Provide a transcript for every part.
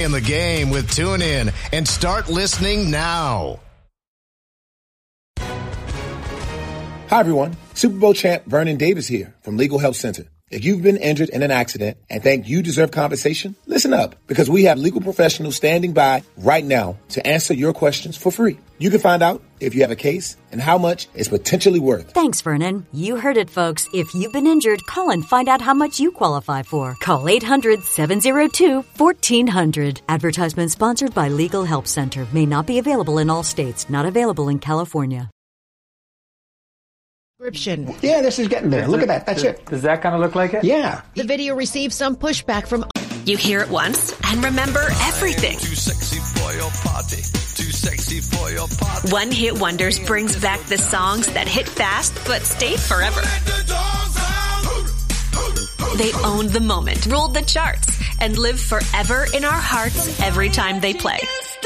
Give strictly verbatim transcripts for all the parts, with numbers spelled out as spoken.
in the game with TuneIn and start listening now. Hi, everyone. Super Bowl champ Vernon Davis here from Legal Help Center. If you've been injured in an accident and think you deserve compensation, listen up, because we have legal professionals standing by right now to answer your questions for free. You can find out if you have a case and how much it's potentially worth. Thanks, Vernon. You heard it, folks. If you've been injured, call and find out how much you qualify for. Call eight hundred, seven oh two, one four zero zero. Advertisement sponsored by Legal Help Center. May not be available in all states. Not available in California. Yeah, this is getting there. Look at that. That's does, it. Does that kind of look like it? Yeah. The video received some pushback from... You hear it once and remember everything. Too sexy for your party. Too sexy for your party. One Hit Wonders brings back the songs that hit fast but stayed forever. They owned the moment, ruled the charts, and live forever in our hearts every time they play.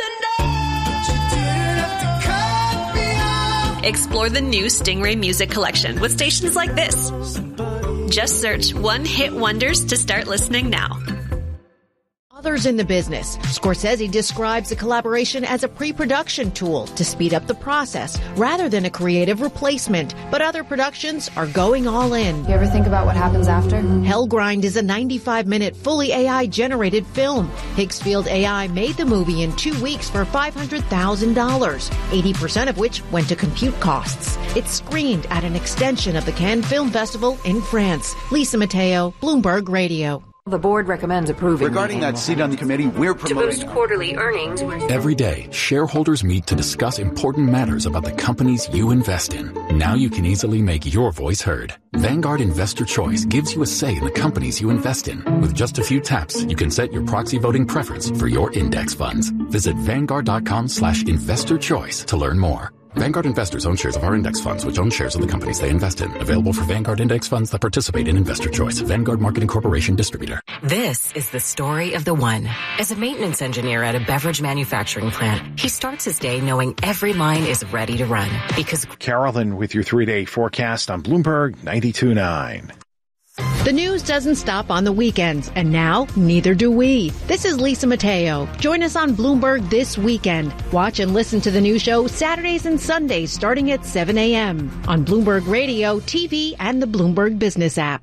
Explore the new Stingray Music Collection with stations like this. Just search One Hit Wonders to start listening now. Others in the business. Scorsese describes the collaboration as a pre-production tool to speed up the process rather than a creative replacement. But other productions are going all in. You ever think about what happens after? Hellgrind is a ninety-five minute fully A I-generated film. Higgsfield A I made the movie in two weeks for five hundred thousand dollars, eighty percent of which went to compute costs. It's screened at an extension of the Cannes Film Festival in France. Lisa Mateo, Bloomberg Radio. The board recommends approving. Regarding that seat on the committee, we're promoting. To boost quarterly earnings. Every day, shareholders meet to discuss important matters about the companies you invest in. Now you can easily make your voice heard. Vanguard Investor Choice gives you a say in the companies you invest in. With just a few taps, you can set your proxy voting preference for your index funds. Visit Vanguard.com slash investor choice to learn more. Vanguard investors own shares of our index funds, which own shares of the companies they invest in. Available for Vanguard index funds that participate in Investor Choice. Vanguard Marketing Corporation distributor. This is the story of the one. As a maintenance engineer at a beverage manufacturing plant, he starts his day knowing every line is ready to run because... Carolyn with your three-day forecast on Bloomberg ninety-two point nine. The news doesn't stop on the weekends, and now neither do we. This is Lisa Mateo. Join us on Bloomberg this weekend. Watch and listen to the new show Saturdays and Sundays starting at seven a.m. on Bloomberg Radio, T V, and the Bloomberg Business app.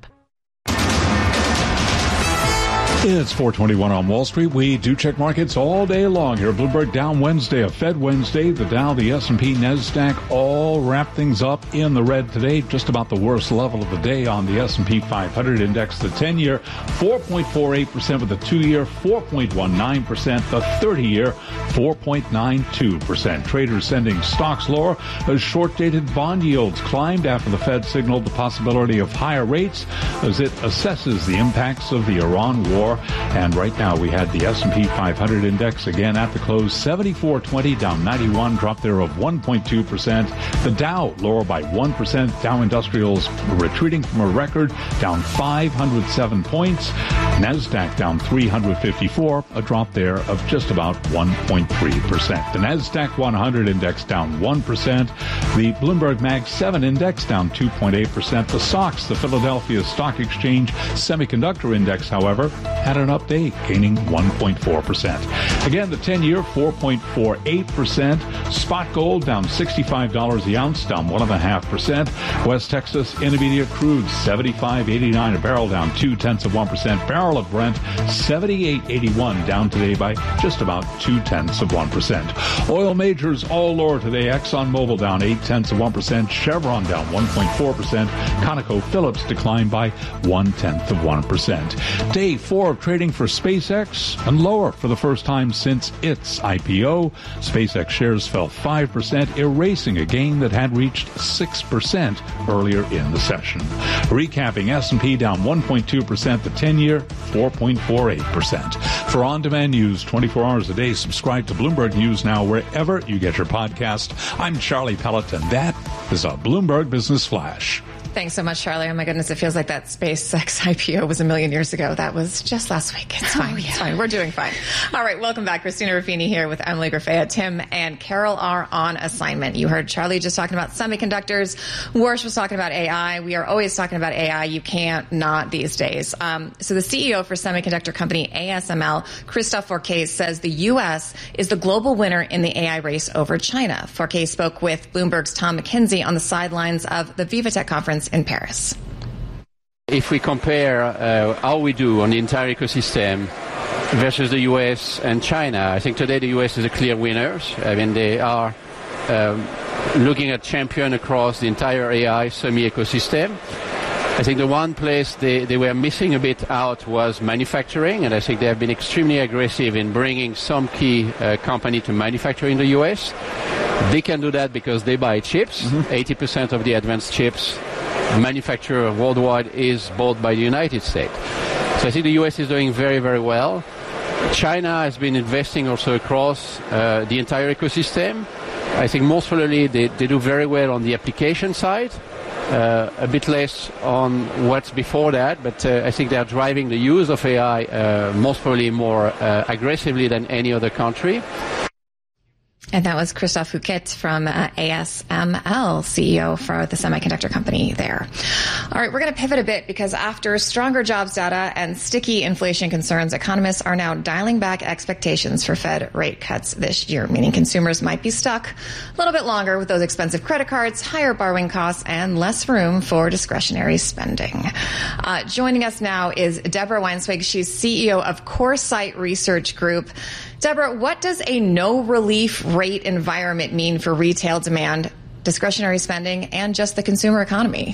It's four twenty-one on Wall Street. We do check markets all day long here. Bloomberg down Wednesday, a Fed Wednesday. The Dow, the S and P, NASDAQ all wrap things up in the red today. Just about the worst level of the day on the S and P five hundred index. The ten-year, four point four eight percent with the two-year, four point one nine percent. The thirty-year, four point nine two percent. Traders sending stocks lower as short-dated bond yields climbed after the Fed signaled the possibility of higher rates as it assesses the impacts of the Iran war. And right now we had the S and P five hundred index again at the close, seventy-four twenty, down ninety-one, drop there of one point two percent. The Dow lower by one percent. Dow Industrials retreating from a record, down five hundred seven points. NASDAQ down three hundred fifty-four, a drop there of just about one point three percent. The NASDAQ one hundred index down one percent. The Bloomberg Mag seven index down two point eight percent. The S O X, the Philadelphia Stock Exchange Semiconductor Index, however, had an update, gaining one point four percent. Again, the ten-year, four point four eight percent. Spot gold down sixty-five dollars the ounce, down one point five percent. West Texas Intermediate crude, seventy-five eighty-nine a barrel, down two-tenths of one percent. Barrel of Brent, seventy-eight eighty-one, down today by just about two-tenths of one percent. Oil majors all lower today. ExxonMobil down eight-tenths of one percent. Chevron down one point four percent. ConocoPhillips declined by one-tenth of one percent. Day four of trading for SpaceX and lower for the first time since its I P O. SpaceX shares fell five percent, erasing a gain that had reached six percent earlier in the session. Recapping, S and P down one point two percent, the ten-year, four point four eight percent. For on-demand news twenty-four hours a day, subscribe to Bloomberg News Now wherever you get your podcast. I'm Charlie Pelleton. That is a Bloomberg Business Flash. Thanks so much, Charlie. Oh my goodness, it feels like that SpaceX I P O was a million years ago. That was just last week. It's fine. Oh, yeah. It's fine. We're doing fine. All right, welcome back. Christina Ruffini here with Emily Grafea. Tim and Carol are on assignment. You heard Charlie just talking about semiconductors. Warsh was talking about A I. We are always talking about A I. You can't not these days. Um, so the C E O for semiconductor company A S M L, Christophe Forquet, says the U S is the global winner in the A I race over China. Forquet spoke with Bloomberg's Tom McKenzie on the sidelines of the VivaTech conference in Paris. If we compare uh, how we do on the entire ecosystem versus the U S and China, I think today the U S is a clear winner. I mean, they are um, looking at champion across the entire A I semi-ecosystem. I think the one place they, they were missing a bit out was manufacturing, and I think they have been extremely aggressive in bringing some key uh, company to manufacture in the U S. They can do that because they buy chips. Mm-hmm. eighty percent of the advanced chips manufactured worldwide is bought by the United States. So I think the U S is doing very, very well. China has been investing also across uh, the entire ecosystem. I think most probably they, they do very well on the application side, uh, a bit less on what's before that, but uh, I think they are driving the use of A I uh, most probably more uh, aggressively than any other country. And that was Christophe Forquet from uh, A S M L, C E O for the semiconductor company there. All right, we're going to pivot a bit because after stronger jobs data and sticky inflation concerns, economists are now dialing back expectations for Fed rate cuts this year, meaning consumers might be stuck a little bit longer with those expensive credit cards, higher borrowing costs, and less room for discretionary spending. Uh, joining us now is Deborah Weinswig. She's C E O of CoreSight Research Group. Deborah, what does a no relief rate environment mean for retail demand, discretionary spending, and just the consumer economy?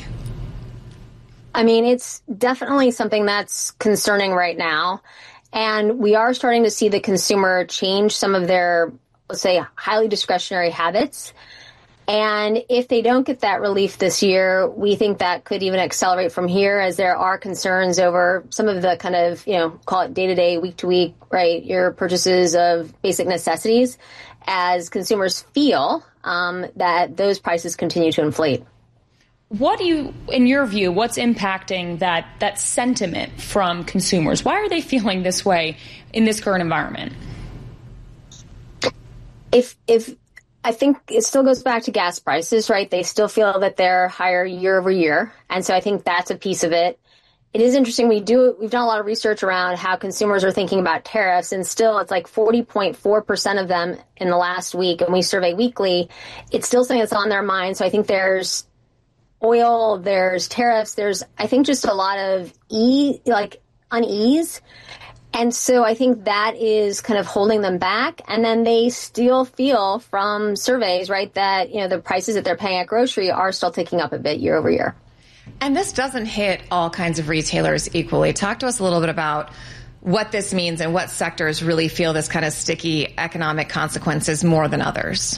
I mean, it's definitely something that's concerning right now. And we are starting to see the consumer change some of their, let's say, highly discretionary habits. And if they don't get that relief this year, we think that could even accelerate from here, as there are concerns over some of the kind of, you know, call it day-to-day, week-to-week, right, your purchases of basic necessities, as consumers feel um, that those prices continue to inflate. What do you, in your view, what's impacting that that sentiment from consumers? Why are they feeling this way in this current environment? If if I think it still goes back to gas prices, right? They still feel that they're higher year over year. And so I think that's a piece of it. It is interesting. We do, we've done a lot of research around how consumers are thinking about tariffs, and still it's like forty point four percent of them in the last week. And we survey weekly. It's still something that's on their mind. So I think there's oil, there's tariffs, there's, I think, just a lot of e like unease. And so I think that is kind of holding them back. And then they still feel from surveys, right, that, you know, the prices that they're paying at grocery are still ticking up a bit year over year. And this doesn't hit all kinds of retailers equally. Talk to us a little bit about what this means and what sectors really feel this kind of sticky economic consequences more than others.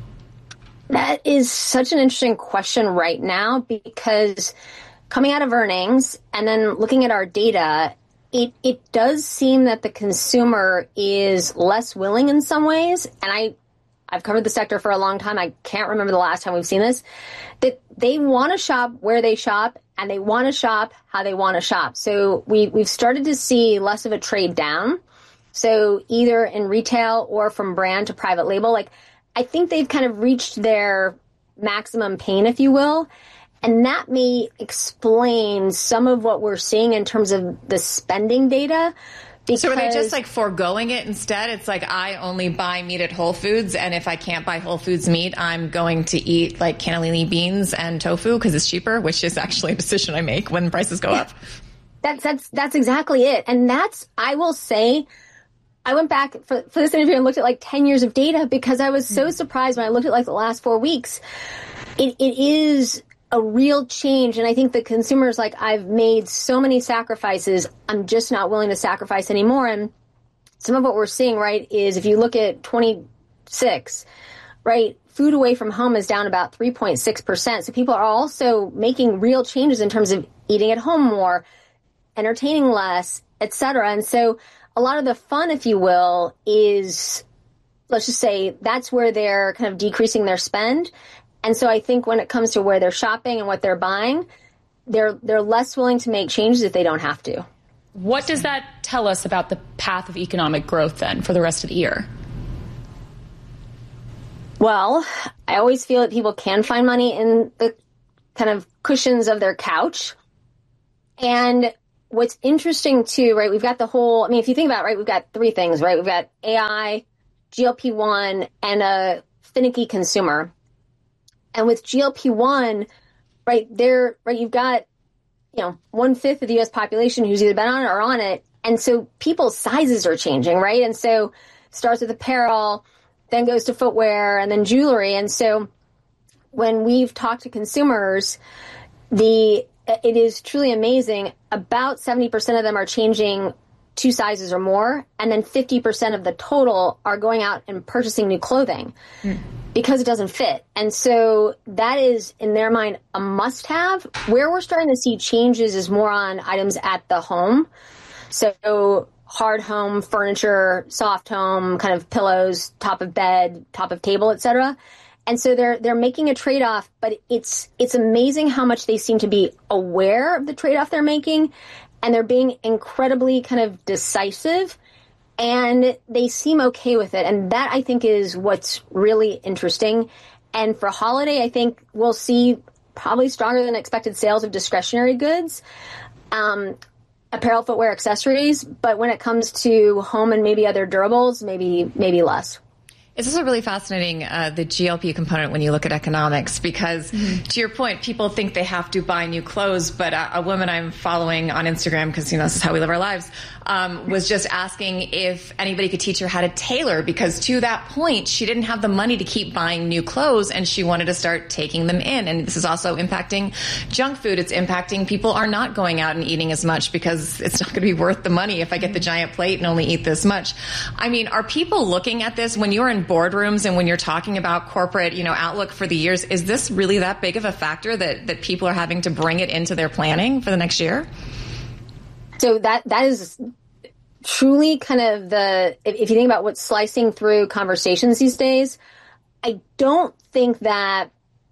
That is such an interesting question right now, because coming out of earnings and then looking at our data, It it does seem that the consumer is less willing in some ways, and I, I've covered the sector for a long time. I can't remember the last time we've seen this, that they want to shop where they shop, and they want to shop how they want to shop. So we, we've started to see less of a trade down. So either in retail or from brand to private label, like I think they've kind of reached their maximum pain, if you will. And that may explain some of what we're seeing in terms of the spending data. So are they just like foregoing it instead? It's like, I only buy meat at Whole Foods, and if I can't buy Whole Foods meat, I'm going to eat like cannellini beans and tofu because it's cheaper, which is actually a decision I make when prices go up. That's, that's, that's exactly it. And that's, I will say, I went back for, for this interview and looked at like ten years of data, because I was so surprised when I looked at like the last four weeks. It, it is a real change. And I think the consumers, like, I've made so many sacrifices, I'm just not willing to sacrifice anymore. And some of what we're seeing, right, is if you look at twenty-six, right, food away from home is down about three point six percent. So people are also making real changes in terms of eating at home more, entertaining less, et cetera. And so a lot of the fun, if you will, is, let's just say, that's where they're kind of decreasing their spend. And so I think when it comes to where they're shopping and what they're buying, they're they're less willing to make changes if they don't have to. What does that tell us about the path of economic growth then for the rest of the year? Well, I always feel that people can find money in the kind of cushions of their couch. And what's interesting too, right, we've got the whole, I mean, if you think about it, right, we've got three things, right? We've got A I, G L P one, and a finicky consumer. And with G L P one, right there, right, you've got, you know, one fifth of the U S population who's either been on it or on it. And so people's sizes are changing, right? And so starts with apparel, then goes to footwear, and then jewelry. And so when we've talked to consumers, the it is truly amazing. About seventy percent of them are changing two sizes or more, and then fifty percent of the total are going out and purchasing new clothing mm. because it doesn't fit. And so that is, in their mind, a must-have. Where we're starting to see changes is more on items at the home. So hard home furniture, soft home, kind of pillows, top of bed, top of table, et cetera. And so they're they're making a trade-off, but it's it's amazing how much they seem to be aware of the trade-off they're making, and they're being incredibly kind of decisive, and they seem okay with it. And that, I think, is what's really interesting. And for holiday, I think we'll see probably stronger than expected sales of discretionary goods, um, apparel, footwear, accessories. But when it comes to home and maybe other durables, maybe maybe less. It's also really fascinating, uh, the G L P component when you look at economics, because mm-hmm. to your point, people think they have to buy new clothes, but a, a woman I'm following on Instagram, because, you know, this is how we live our lives, um, was just asking if anybody could teach her how to tailor, because to that point, she didn't have the money to keep buying new clothes, and she wanted to start taking them in. And this is also impacting junk food. It's impacting people are not going out and eating as much because it's not going to be worth the money if I get the giant plate and only eat this much. I mean, are people looking at this when you're in boardrooms and when you're talking about corporate, you know, outlook for the years? Is this really that big of a factor that, that people are having to bring it into their planning for the next year? So that that is truly kind of the, if, if you think about what's slicing through conversations these days, I don't think that,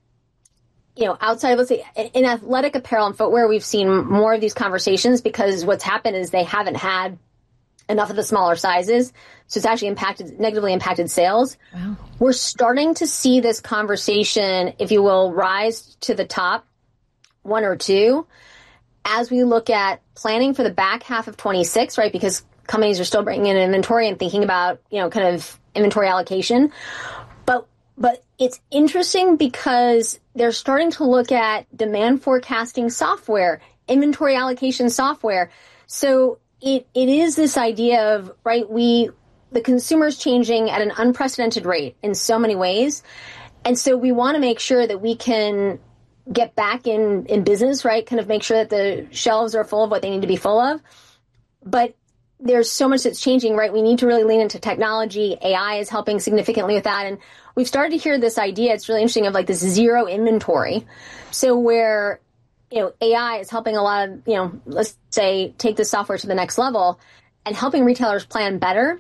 you know, outside of, let's say, in athletic apparel and footwear, we've seen more of these conversations because what's happened is they haven't had enough of the smaller sizes. So it's actually impacted, negatively impacted sales. Wow. We're starting to see this conversation, if you will, rise to the top, one or two, as we look at planning for the back half of twenty-six, right? Because companies are still bringing in inventory and thinking about, you know, kind of inventory allocation. But, but it's interesting because they're starting to look at demand forecasting software, inventory allocation software. So It it is this idea of, right, we the consumer's changing at an unprecedented rate in so many ways. And so we want to make sure that we can get back in, in business, right? Kind of make sure that the shelves are full of what they need to be full of. But there's so much that's changing, right? We need to really lean into technology. A I is helping significantly with that. And we've started to hear this idea, it's really interesting, of like this zero inventory. So where, you know, A I is helping a lot of, you know, let's say, take the software to the next level and helping retailers plan better.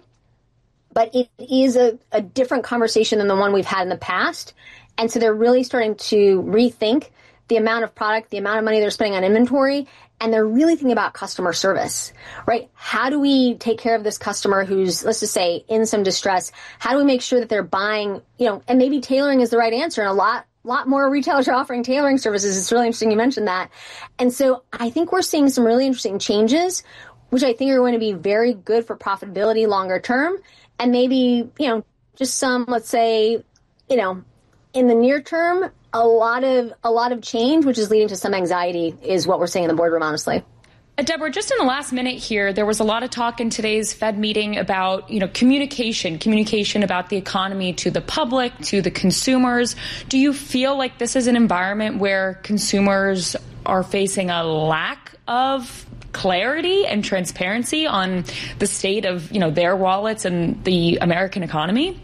But it is a, a different conversation than the one we've had in the past. And so they're really starting to rethink the amount of product, the amount of money they're spending on inventory, and they're really thinking about customer service, right? How do we take care of this customer who's, let's just say, in some distress? How do we make sure that they're buying, you know, and maybe tailoring is the right answer, and a lot lot more retailers are offering tailoring services. It's really interesting you mentioned that. And so I think we're seeing some really interesting changes, which I think are going to be very good for profitability longer term. And maybe, you know, just some, let's say, you know, in the near term, a lot of a lot of change, which is leading to some anxiety, is what we're seeing in the boardroom, honestly. Uh, Deborah, just in the last minute here, there was a lot of talk in today's Fed meeting about, you know, communication, communication about the economy to the public, to the consumers. Do you feel like this is an environment where consumers are facing a lack of clarity and transparency on the state of, you know, their wallets and the American economy?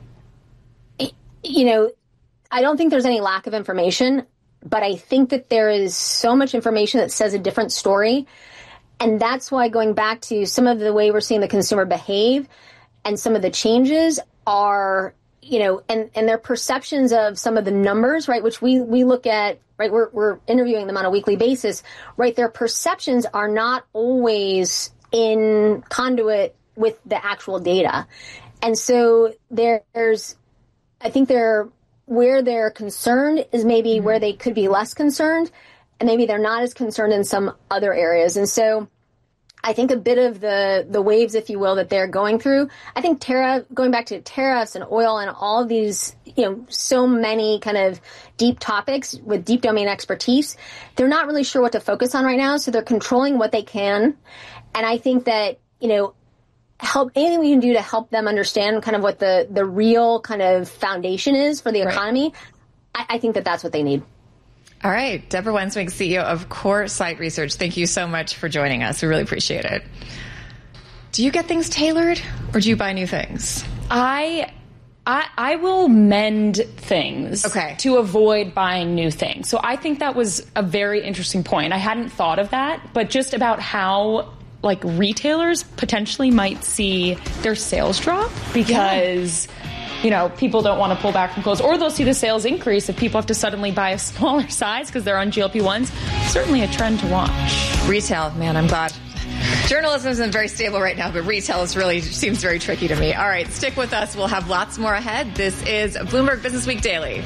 You know, I don't think there's any lack of information, but I think that there is so much information that says a different story. And that's why, going back to some of the way we're seeing the consumer behave and some of the changes are you know, and, and their perceptions of some of the numbers, right, which we, we look at, right, we're, we're interviewing them on a weekly basis, right, their perceptions are not always in conduit with the actual data. And so there's, I think they're, where they're concerned is maybe mm-hmm. where they could be less concerned, and maybe they're not as concerned in some other areas. And so I think a bit of the, the waves, if you will, that they're going through, I think tariff, going back to tariffs and oil and all of these, you know, so many kind of deep topics with deep domain expertise, they're not really sure what to focus on right now. So they're controlling what they can. And I think that, you know, help, anything we can do to help them understand kind of what the, the real kind of foundation is for the economy, right. I, I think that that's what they need. All right. Deborah Wensmig, C E O of CoreSite Research. Thank you so much for joining us. We really appreciate it. Do you get things tailored or do you buy new things? I, I, I will mend things okay. to avoid buying new things. So I think that was a very interesting point. I hadn't thought of that, but just about how like retailers potentially might see their sales drop because yeah. you know, people don't want to pull back from clothes, or they'll see the sales increase if people have to suddenly buy a smaller size because they're on G L P ones. Certainly a trend to watch. Retail, man, I'm glad. Journalism isn't very stable right now, but retail is really seems very tricky to me. All right, stick with us. We'll have lots more ahead. This is Bloomberg Business Week Daily.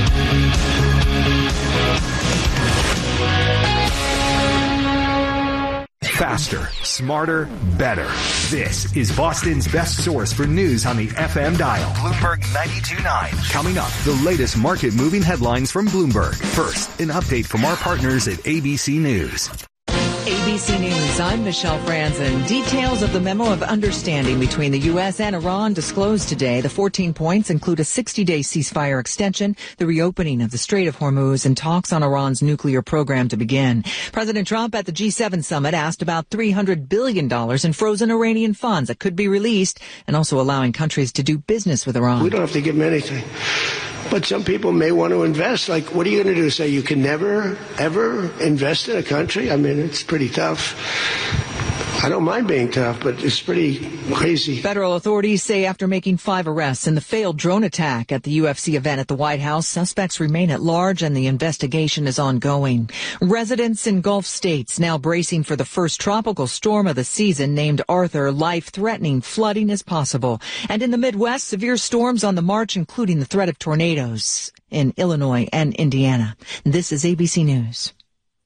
Faster, smarter, better. This is Boston's best source for news on the F M dial. Bloomberg ninety-two point nine. Coming up, the latest market-moving headlines from Bloomberg. First, an update from our partners at A B C News. A B C News, I'm Michelle Franzen. Details of the memo of understanding between the U S and Iran disclosed today. The fourteen points include a sixty-day ceasefire extension, the reopening of the Strait of Hormuz, and talks on Iran's nuclear program to begin. President Trump at the G seven summit asked about three hundred billion dollars in frozen Iranian funds that could be released, and also allowing countries to do business with Iran. We don't have to give them anything. But some people may want to invest. Like, what are you going to do? Say you can never, ever invest in a country? I mean, it's pretty tough. I don't mind being tough, but it's pretty crazy. Federal authorities say after making five arrests in the failed drone attack at the U F C event at the White House, suspects remain at large and the investigation is ongoing. Residents in Gulf states now bracing for the first tropical storm of the season named Arthur. Life-threatening flooding is possible. And in the Midwest, severe storms on the march, including the threat of tornadoes in Illinois and Indiana. This is A B C News.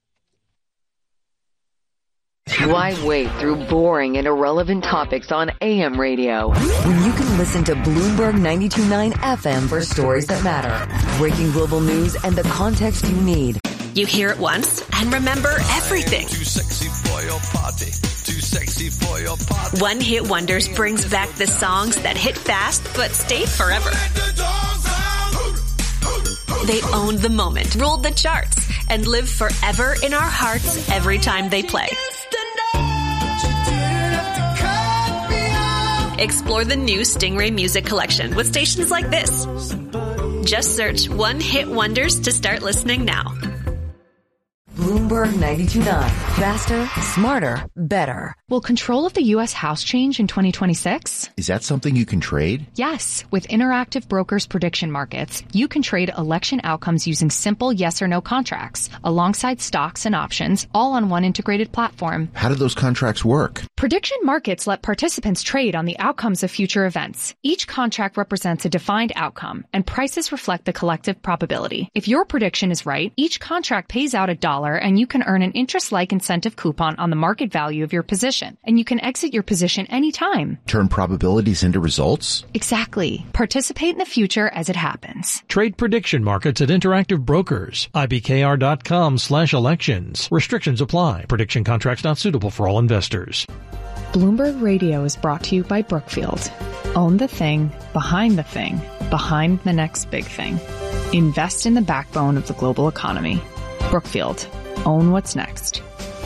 Why wait through boring and irrelevant topics on A M radio when you can listen to Bloomberg ninety-two point nine F M for stories that matter, breaking global news, and the context you need? You hear it once and remember everything. Too sexy for your party. Too sexy for your party. One Hit Wonders brings back the songs that hit fast but stayed forever. They owned the moment, ruled the charts, and live forever in our hearts every time they play. Explore the new Stingray Music Collection with stations like this. Just search One Hit Wonders to start listening now. Bloomberg ninety-two point nine. Faster, smarter, better. Will control of the U S House change in twenty twenty-six? Is that something you can trade? Yes. With Interactive Brokers Prediction Markets, you can trade election outcomes using simple yes or no contracts, alongside stocks and options, all on one integrated platform. How do those contracts work? Prediction markets let participants trade on the outcomes of future events. Each contract represents a defined outcome, and prices reflect the collective probability. If your prediction is right, each contract pays out a dollar, and you can earn an interest-like incentive coupon on the market value of your position. And you can exit your position anytime. Turn probabilities into results? Exactly. Participate in the future as it happens. Trade prediction markets at Interactive Brokers. IBKR.com slash elections. Restrictions apply. Prediction contracts not suitable for all investors. Bloomberg Radio is brought to you by Brookfield. Own the thing, behind the thing, behind the next big thing. Invest in the backbone of the global economy. Brookfield. Own what's next.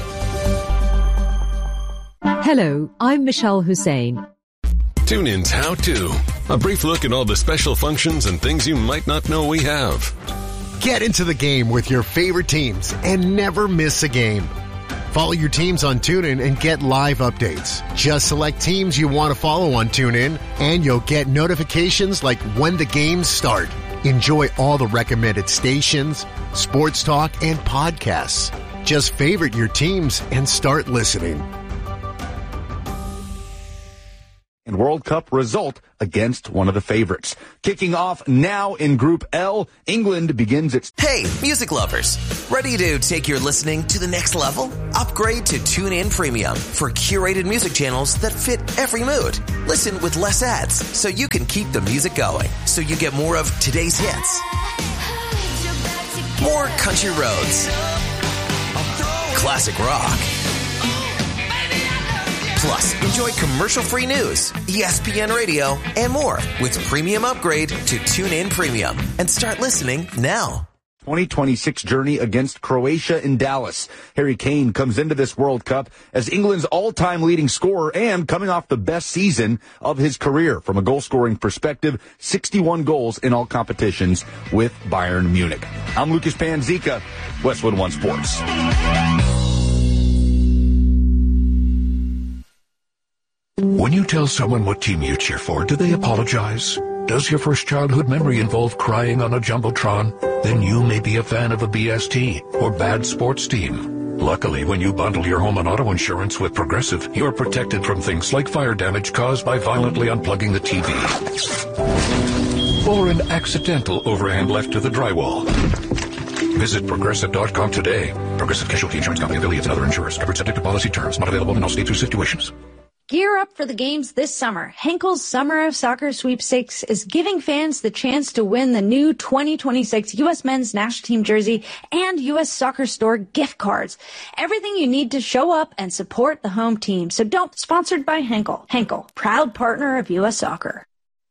Hello, I'm Michelle Hussein. Tune in's How To. A brief look at all the special functions and things you might not know we have. Get into the game with your favorite teams and never miss a game. Follow your teams on TuneIn and get live updates. Just select teams you want to follow on TuneIn, and you'll get notifications like when the games start. Enjoy all the recommended stations, sports talk, and podcasts. Just favorite your teams and start listening. And World Cup result against one of the favorites. Kicking off now in Group L, England begins its... Hey, music lovers. Ready to take your listening to the next level? Upgrade to TuneIn Premium for curated music channels that fit every mood. Listen with less ads so you can keep the music going. So you get more of today's hits. More country roads. Classic rock. Plus, enjoy commercial-free news, E S P N Radio, and more with Premium Upgrade to TuneIn Premium. And start listening now. twenty twenty-six journey against Croatia in Dallas. Harry Kane comes into this World Cup as England's all-time leading scorer and coming off the best season of his career. From a goal-scoring perspective, sixty-one goals in all competitions with Bayern Munich. I'm Lucas Panzica, Westwood One Sports. When you tell someone what team you cheer for, do they apologize? Does your first childhood memory involve crying on a Jumbotron? Then you may be a fan of a B S T or bad sports team. Luckily, when you bundle your home and auto insurance with Progressive, you're protected from things like fire damage caused by violently unplugging the T V. Or an accidental overhand left to the drywall. Visit Progressive dot com today. Progressive Casualty Insurance Company, affiliates, and other insurers. Covered subject to policy terms. Not available in all states or situations. Gear up for the games this summer. Henkel's Summer of Soccer Sweepstakes is giving fans the chance to win the new twenty twenty-six U S Men's National Team jersey and U S Soccer Store gift cards. Everything you need to show up and support the home team. So don't. Sponsored by Henkel. Henkel, proud partner of U S Soccer.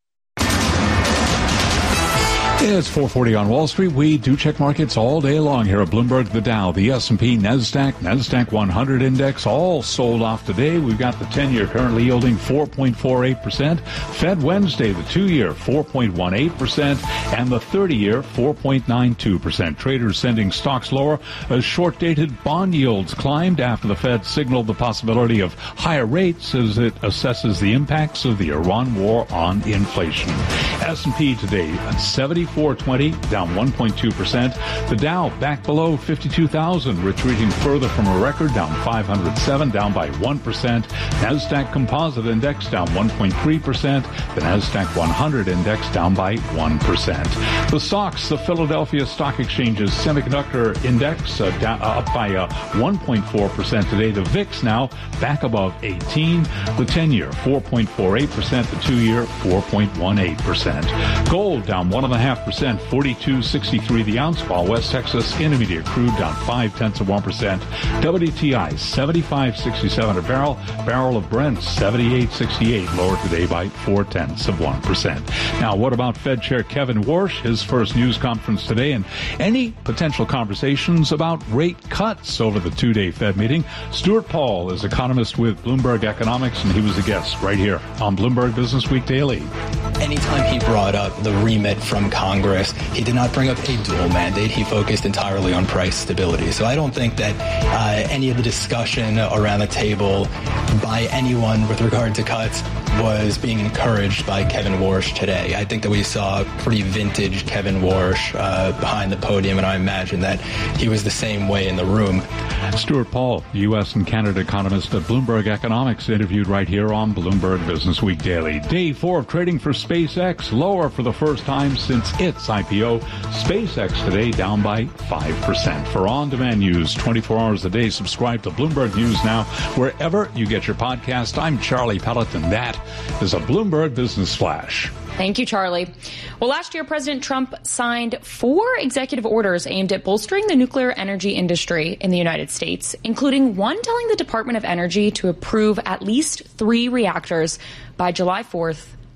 It's four forty on Wall Street. We do check markets all day long here at Bloomberg. The Dow, the S and P, NASDAQ, NASDAQ one hundred index, all sold off today. We've got the ten-year currently yielding four point four eight percent. Fed Wednesday, the two-year four point one eight percent, and the thirty-year four point nine two percent. Traders sending stocks lower as short-dated bond yields climbed after the Fed signaled the possibility of higher rates as it assesses the impacts of the Iran war on inflation. S and P today at seventy-four twenty, down one point two percent. The Dow back below fifty-two thousand, retreating further from a record, down five hundred seven, down by one percent. NASDAQ Composite Index down one point three percent. The NASDAQ one hundred Index down by one percent. The stocks, the Philadelphia Stock Exchange's Semiconductor Index uh, down, uh, up by uh, one point four percent today. The V I X now back above eighteen. The ten-year four point four eight percent. The two-year four point one eight percent. Gold down one point five percent, forty-two sixty-three the ounce, while West Texas Intermediate crude down five tenths of one percent. W T I seventy-five sixty-seven a barrel. Barrel of Brent seventy-eight sixty-eight, lower today by four tenths of one percent. Now, what about Fed Chair Kevin Warsh? His first news conference today, and any potential conversations about rate cuts over the two-day Fed meeting. Stuart Paul is economist with Bloomberg Economics, and he was a guest right here on Bloomberg Business Week Daily. Anytime he brought up the remit from Congress, he did not bring up a dual mandate. He focused entirely on price stability. So I don't think that uh, any of the discussion around the table by anyone with regard to cuts was being encouraged by Kevin Warsh today. I think that we saw pretty vintage Kevin Warsh uh, behind the podium, and I imagine that he was the same way in the room. Stuart Paul, U S and Canada economist at Bloomberg Economics, interviewed right here on Bloomberg Business Week Daily. Day four of trading for SpaceX, lower for the first time since its I P O. SpaceX today down by five percent. For on-demand news twenty-four hours a day, subscribe to Bloomberg News Now wherever you get your podcast. I'm Charlie Pelleton. That is a Bloomberg Business Flash. Thank you, Charlie. Well, last year, President Trump signed four executive orders aimed at bolstering the nuclear energy industry in the United States, including one telling the Department of Energy to approve at least three reactors by July fourth,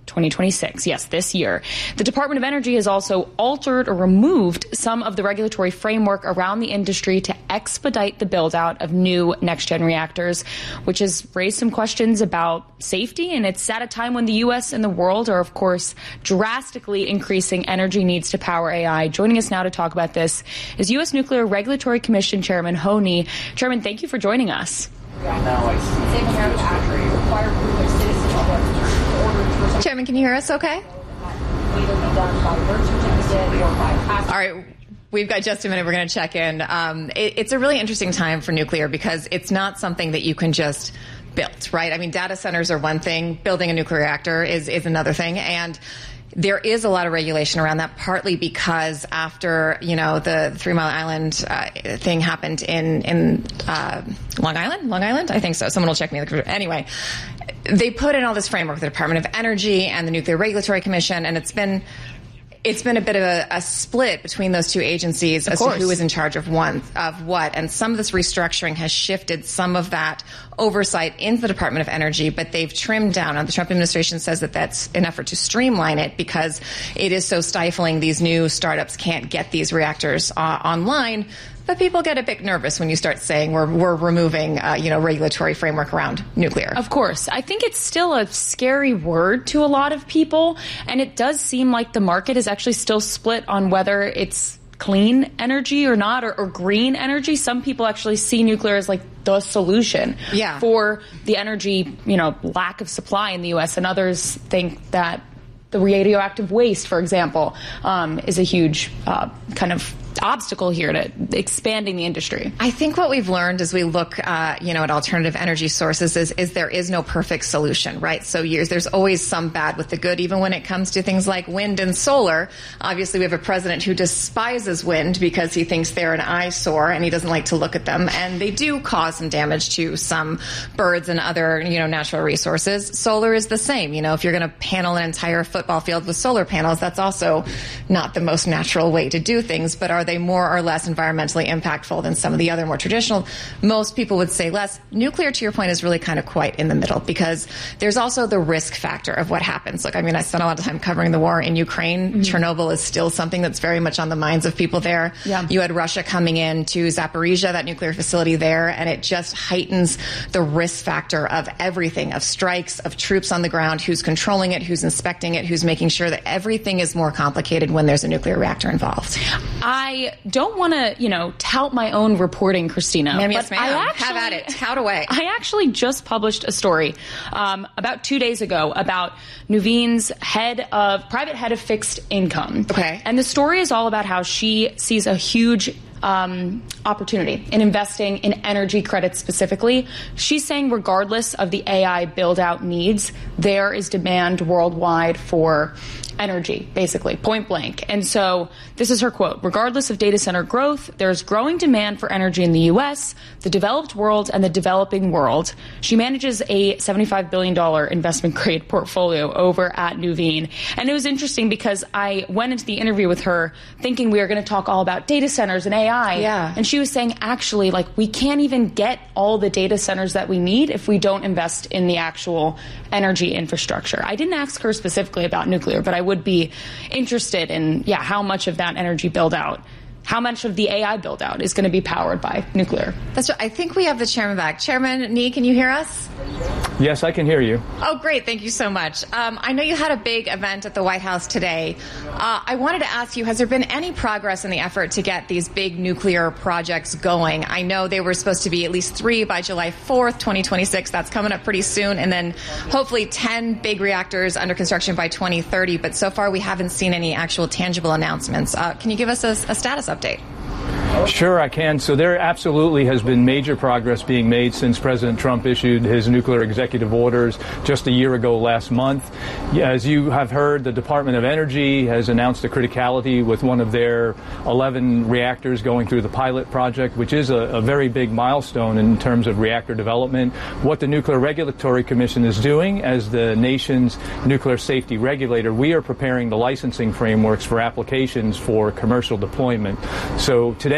twenty twenty-six, yes, this year. The Department of Energy has also altered or removed some of the regulatory framework around the industry to expedite the build-out of new next-gen reactors, which has raised some questions about safety, and it's at a time when the U S and the world are, of course, drastically increasing energy needs to power A I. Joining us now to talk about this is U S Nuclear Regulatory Commission Chairman Ho Ni. Chairman, thank you for joining us. Chairman, can you hear us okay? All right. We've got just a minute. We're going to check in. Um, it, it's a really interesting time for nuclear because it's not something that you can just build, right? I mean, data centers are one thing. Building a nuclear reactor is, is another thing. And there is a lot of regulation around that, partly because after, you know, the Three Mile Island uh, thing happened in, in uh, Long Island? Long Island? I think so. Someone will check me. Anyway, they put in all this framework, the Department of Energy and the Nuclear Regulatory Commission, and it's been It's been a bit of a, a split between those two agencies as to who is in charge of one of what. And some of this restructuring has shifted some of that oversight into the Department of Energy, but they've trimmed down. And the Trump administration says that that's an effort to streamline it because it is so stifling. These new startups can't get these reactors uh, online. But people get a bit nervous when you start saying we're we're removing, uh, you know, regulatory framework around nuclear. Of course. I think it's still a scary word to a lot of people. And it does seem like the market is actually still split on whether it's clean energy or not, or, or green energy. Some people actually see nuclear as like the solution yeah. for the energy, you know, lack of supply in the U S. And others think that the radioactive waste, for example, um, is a huge uh, kind of obstacle here to expanding the industry. I think what we've learned as we look, uh, you know, at alternative energy sources is, is there is no perfect solution, right? So years, there's always some bad with the good, even when it comes to things like wind and solar. Obviously, we have a president who despises wind because he thinks they're an eyesore and he doesn't like to look at them. And they do cause some damage to some birds and other, you know, natural resources. Solar is the same. You know, if you're going to panel an entire football field with solar panels, that's also not the most natural way to do things. But are they more or less environmentally impactful than some of the other more traditional? Most people would say less. Nuclear, to your point, is really kind of quite in the middle because there's also the risk factor of what happens. Look, I mean, I spent a lot of time covering the war in Ukraine. Mm-hmm. Chernobyl is still something that's very much on the minds of people there. Yeah. You had Russia coming in to Zaporizhia, that nuclear facility there, and it just heightens the risk factor of everything, of strikes, of troops on the ground, who's controlling it, who's inspecting it, who's making sure that everything is more complicated when there's a nuclear reactor involved. I don't want to, you know, tout my own reporting, Christina. Ma'am, but yes, ma'am. I actually, have at it. Tout away. I actually just published a story um, about two days ago about Nuveen's head of private head of fixed income. Okay. And the story is all about how she sees a huge Um, opportunity in investing in energy credits specifically. She's saying regardless of the A I build-out needs, there is demand worldwide for energy, basically, point blank. And so this is her quote: regardless of data center growth, there's growing demand for energy in the U S, the developed world, and the developing world. She manages a seventy-five billion dollars investment-grade portfolio over at Nuveen. And it was interesting because I went into the interview with her thinking we were going to talk all about data centers and A I. Yeah. And she was saying, actually, like, we can't even get all the data centers that we need if we don't invest in the actual energy infrastructure. I didn't ask her specifically about nuclear, but I would be interested in, yeah, how much of that energy build out, how much of the A I build out is going to be powered by nuclear. That's right. I think we have the chairman back. Chairman Nee, can you hear us? Yes, I can hear you. Oh, great. Thank you so much. Um, I know you had a big event at the White House today. Uh, I wanted to ask you, has there been any progress in the effort to get these big nuclear projects going? I know they were supposed to be at least three by July fourth, twenty twenty-six. That's coming up pretty soon. And then hopefully ten big reactors under construction by twenty thirty. But so far, we haven't seen any actual tangible announcements. Uh, can you give us a, a status update? Sure, I can. So there absolutely has been major progress being made since President Trump issued his nuclear executive orders just a year ago last month. As you have heard, the Department of Energy has announced a criticality with one of their eleven reactors going through the pilot project, which is a, a very big milestone in terms of reactor development. What the Nuclear Regulatory Commission is doing as the nation's nuclear safety regulator, we are preparing the licensing frameworks for applications for commercial deployment. So today,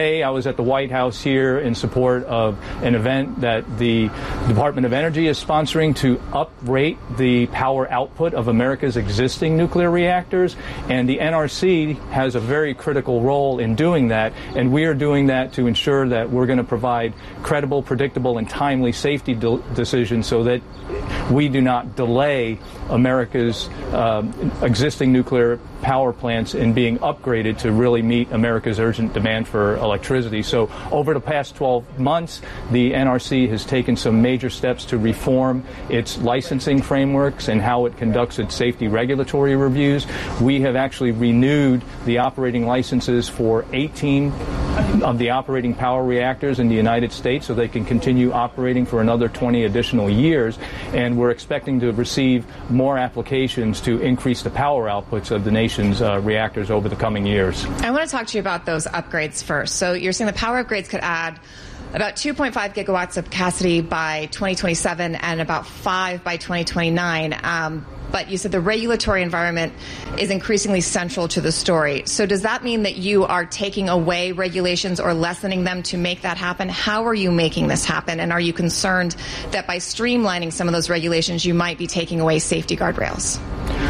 today I was at the White House here in support of an event that the Department of Energy is sponsoring to uprate the power output of America's existing nuclear reactors, and the N R C has a very critical role in doing that, and we are doing that to ensure that we're going to provide credible, predictable, and timely safety de- decisions so that we do not delay America's uh, existing nuclear power plants in being upgraded to really meet America's urgent demand for electricity. So over the past twelve months, the N R C has taken some major steps to reform its licensing frameworks and how it conducts its safety regulatory reviews. We have actually renewed the operating licenses for eighteen of the operating power reactors in the United States so they can continue operating for another twenty additional years, and we're expecting to receive more applications to increase the power outputs of the nation's uh, reactors over the coming years. I want to talk to you about those upgrades first. So you're saying the power upgrades could add about two point five gigawatts of capacity by twenty twenty-seven and about five by twenty twenty-nine. Um, but you said the regulatory environment is increasingly central to the story. So does that mean that you are taking away regulations or lessening them to make that happen? How are you making this happen? And are you concerned that by streamlining some of those regulations, you might be taking away safety guardrails?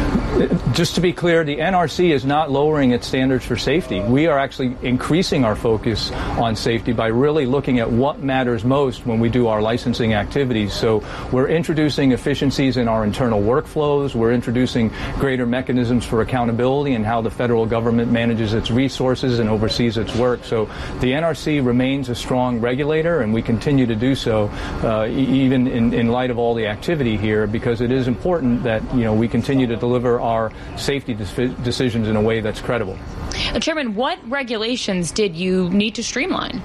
Just to be clear, the N R C is not lowering its standards for safety. We are actually increasing our focus on safety by really looking at what matters most when we do our licensing activities. So we're introducing efficiencies in our internal workflows. We're introducing greater mechanisms for accountability and how the federal government manages its resources and oversees its work. So the N R C remains a strong regulator, and we continue to do so uh, even in, in light of all the activity here, because it is important that, you know, we continue to deliver our safety de- decisions in a way that's credible. Uh, Chairman, what regulations did you need to streamline?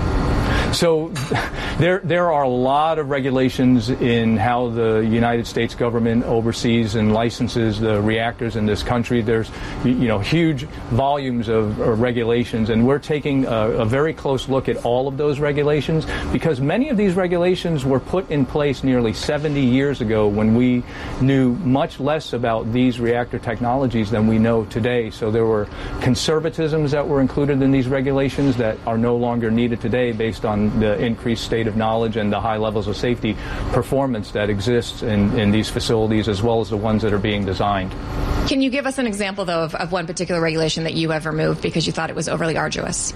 So there there are a lot of regulations in how the United States government oversees and licenses the reactors in this country. There's, you know, huge volumes of, of regulations, and we're taking a, a very close look at all of those regulations, because many of these regulations were put in place nearly seventy years ago when we knew much less about these reactor technologies than we know today. So there were conservatisms that were included in these regulations that are no longer needed today based on the increased state of knowledge and the high levels of safety performance that exists in, in these facilities, as well as the ones that are being designed. Can you give us an example, though, of, of one particular regulation that you have removed because you thought it was overly arduous?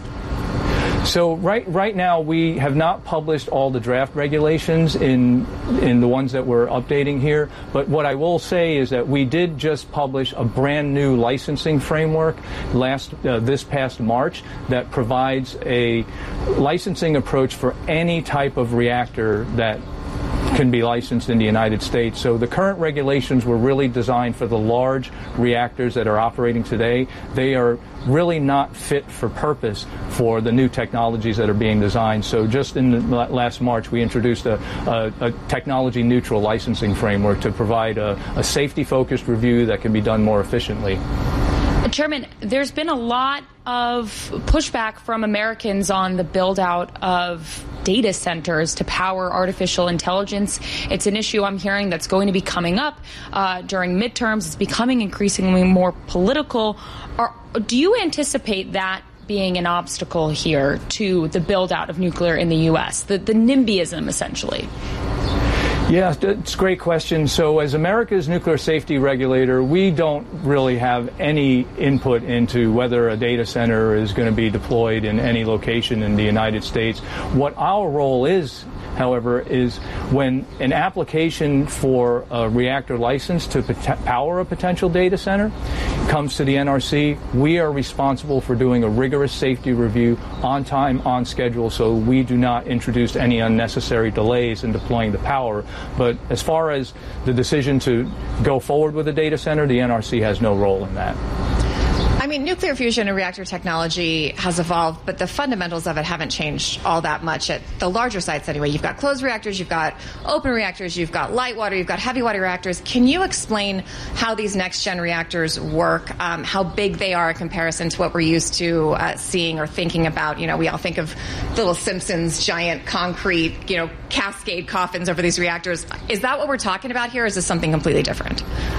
So right right now we have not published all the draft regulations in in the ones that we're updating here, but what I will say is that we did just publish a brand new licensing framework last uh, this past March that provides a licensing approach for any type of reactor that can be licensed in the United States. So the current regulations were really designed for the large reactors that are operating today. They are really not fit for purpose for the new technologies that are being designed. So just in the last March, we introduced a, a, a technology-neutral licensing framework to provide a, a safety-focused review that can be done more efficiently. Chairman, there's been a lot of pushback from Americans on the build-out of data centers to power artificial intelligence. It's an issue I'm hearing that's going to be coming up uh, during midterms. It's becoming increasingly more political. Are, do you anticipate that being an obstacle here to the build-out of nuclear in the U S, the, the NIMBYism, essentially? Yeah, it's a great question. So as America's nuclear safety regulator, we don't really have any input into whether a data center is going to be deployed in any location in the United States. What our role is, however, is when an application for a reactor license to pot- power a potential data center comes to the N R C, we are responsible for doing a rigorous safety review on time, on schedule, so we do not introduce any unnecessary delays in deploying the power. But as far as the decision to go forward with a data center, the N R C has no role in that. I mean, nuclear fusion and reactor technology has evolved, but the fundamentals of it haven't changed all that much at the larger sites anyway. You've got closed reactors, you've got open reactors, you've got light water, you've got heavy water reactors. Can you explain how these next-gen reactors work, um, how big they are in comparison to what we're used to uh, seeing or thinking about? You know, we all think of Little Simpsons, giant concrete, you know, cascade coffins over these reactors. Is that what we're talking about here, or is this something completely different?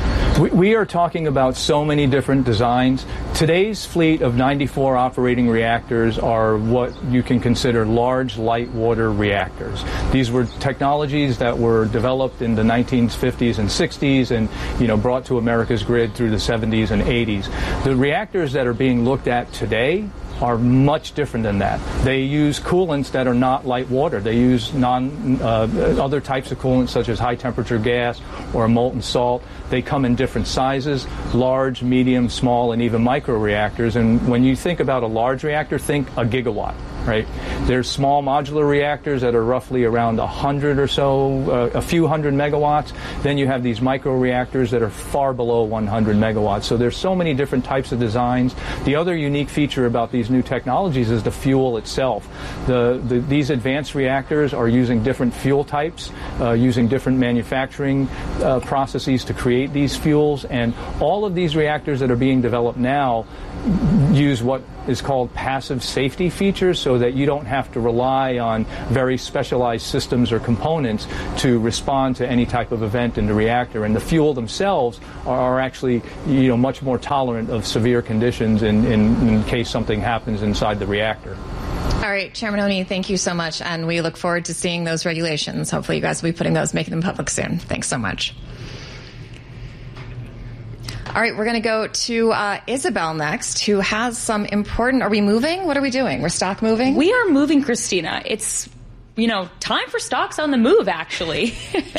We, we are talking about so many different designs. Today's fleet of ninety-four operating reactors are what you can consider large light water reactors. These were technologies that were developed in the nineteen fifties and sixties and, you know, brought to America's grid through the seventies and eighties. The reactors that are being looked at today are much different than that. They use coolants that are not light water. They use non uh, other types of coolants such as high temperature gas or a molten salt. They come in different sizes, large, medium, small, and even micro reactors. And when you think about a large reactor, think a gigawatt. Right? There's small modular reactors that are roughly around a hundred or so, uh, a few hundred megawatts. Then you have these micro reactors that are far below one hundred megawatts. So there's so many different types of designs. The other unique feature about these new technologies is the fuel itself. The, the these advanced reactors are using different fuel types, uh, using different manufacturing uh, processes to create these fuels. And all of these reactors that are being developed now use what is called passive safety features, so that you don't have to rely on very specialized systems or components to respond to any type of event in the reactor. And the fuel themselves are, are actually, you know, much more tolerant of severe conditions in, in, in case something happens inside the reactor. All right, Chairman Oney, thank you so much, and we look forward to seeing those regulations. Hopefully you guys will be putting those, making them public soon. Thanks so much. All right, we're going to go to uh, Isabel next, who has some important... Are we moving? What are we doing? We're stock moving? We are moving, Christina. It's, you know, time for stocks on the move, actually.